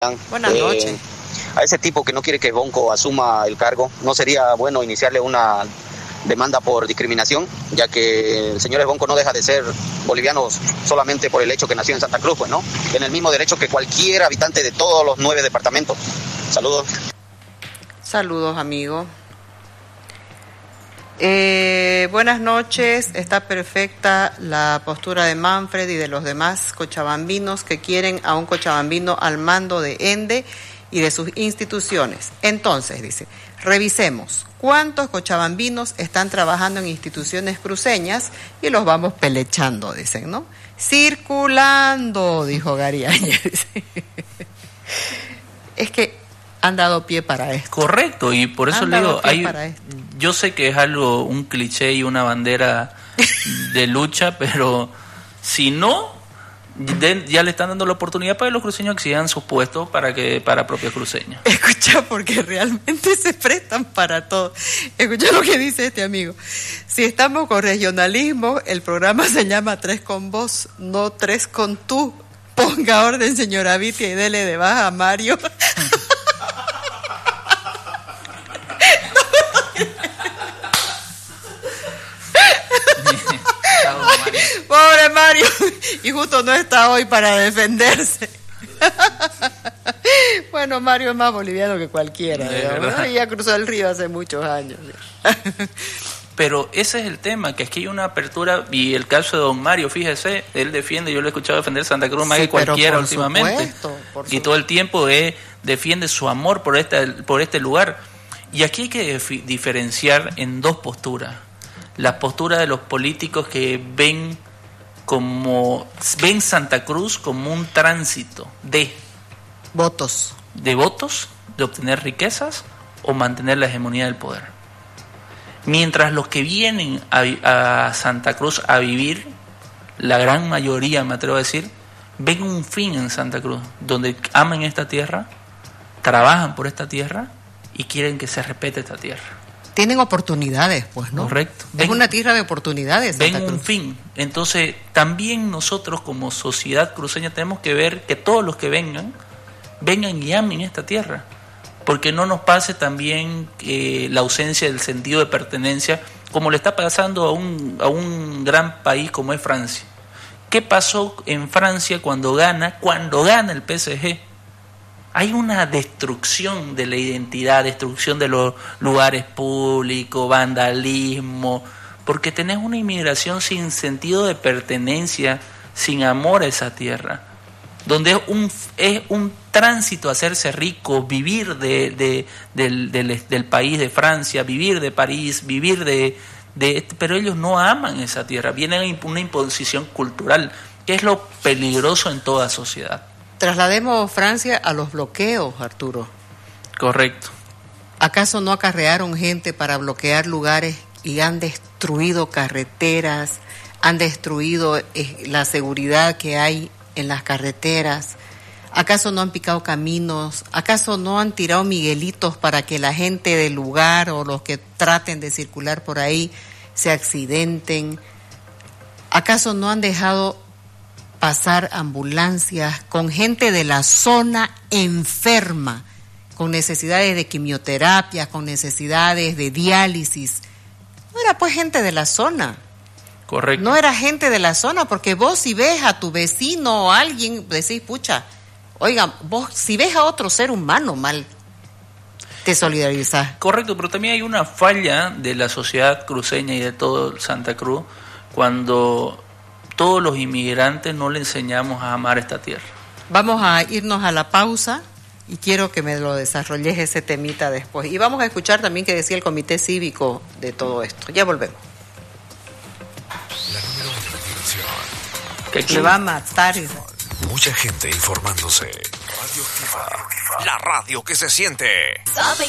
Buenas noches. A ese tipo que no quiere que Bonco asuma el cargo, ¿no sería bueno iniciarle una demanda por discriminación, ya que el señor Bonco no deja de ser boliviano solamente por el hecho que nació en Santa Cruz, pues, ¿no? Tiene el mismo derecho que cualquier habitante de todos los 9 departamentos. Saludos. Saludos, amigo. Buenas noches. Está perfecta la postura de Manfred y de los demás cochabambinos que quieren a un cochabambino al mando de ENDE y de sus instituciones. Entonces, dice, revisemos cuántos cochabambinos están trabajando en instituciones cruceñas y los vamos pelechando, dicen, ¿no? Circulando, dijo Gary Áñez. Es que han dado pie para esto. Correcto, y por eso le digo, yo sé que es algo, un cliché y una bandera de lucha, pero si no, ya le están dando la oportunidad para que los cruceños exijan sus puestos para propios cruceños. Escucha, porque realmente se prestan para todo. Escucha lo que dice este amigo. Si estamos con regionalismo, el programa se llama 3 con vos, no 3 con tú. Ponga orden, señora Vitia, y dele de baja a Mario. Pobre Mario, y justo no está hoy para defenderse. Bueno, Mario es más boliviano que cualquiera, ¿no? Y ya cruzó el río hace muchos años. Pero ese es el tema, que aquí hay una apertura, y el caso de don Mario, fíjese, él defiende, yo lo he escuchado defender Santa Cruz más que cualquiera últimamente, y todo el tiempo defiende su amor por este lugar. Y aquí hay que diferenciar en dos posturas. La postura de los políticos que ven Santa Cruz como un tránsito de votos, de obtener riquezas o mantener la hegemonía del poder. Mientras los que vienen a Santa Cruz a vivir, la gran mayoría, me atrevo a decir, ven un fin en Santa Cruz, donde aman esta tierra, trabajan por esta tierra y quieren que se respete esta tierra. Tienen oportunidades, pues, ¿no? Correcto. Es una tierra de oportunidades. Ven un fin. Entonces, también nosotros como sociedad cruceña tenemos que ver que todos los que vengan y amen esta tierra. Porque no nos pase también la ausencia del sentido de pertenencia, como le está pasando a un gran país como es Francia. ¿Qué pasó en Francia cuando gana el PSG? Hay una destrucción de la identidad, destrucción de los lugares públicos, vandalismo, porque tenés una inmigración sin sentido de pertenencia, sin amor a esa tierra, donde es un tránsito a hacerse rico, vivir del país de Francia, vivir de París, pero ellos no aman esa tierra, viene una imposición cultural, que es lo peligroso en toda sociedad. Traslademos Francia a los bloqueos, Arturo. Correcto. ¿Acaso no acarrearon gente para bloquear lugares y han destruido carreteras, han destruido la seguridad que hay en las carreteras? ¿Acaso no han picado caminos? ¿Acaso no han tirado miguelitos para que la gente del lugar o los que traten de circular por ahí se accidenten? ¿Acaso no han dejado pasar ambulancias con gente de la zona enferma, con necesidades de quimioterapia, con necesidades de diálisis? No era pues gente de la zona. Correcto. No era gente de la zona, porque vos si ves a tu vecino o a alguien, decís, pucha, oiga, vos si ves a otro ser humano mal, te solidarizás. Correcto, pero también hay una falla de la sociedad cruceña y de todo Santa Cruz, cuando todos los inmigrantes no le enseñamos a amar esta tierra. Vamos a irnos a la pausa y quiero que me lo desarrolles ese temita después. Y vamos a escuchar también qué decía el comité cívico de todo esto. Ya volvemos. La número 1 de diversión. Que va a matar. Mucha gente informándose. Radio Activa. La radio que se siente. Sabe